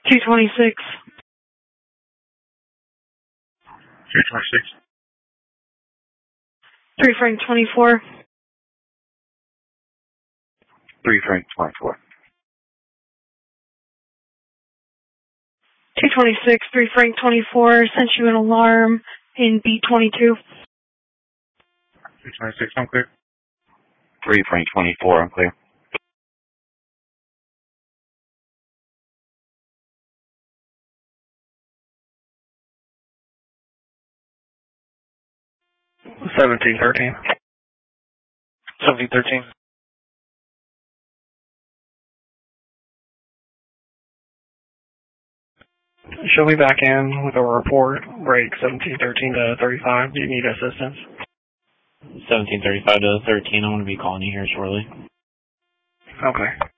226. 226. 3 Frank 24. 3 Frank 24. 226, 3 Frank 24, sent you an alarm in B22. 226, I'm clear. 3 Frank 24, I'm clear. Seventeen 13. 1713. She'll be back in with a report, break 1713 to 35. Do you need assistance? 1735 to 13, I'm going to be calling you here shortly. Okay.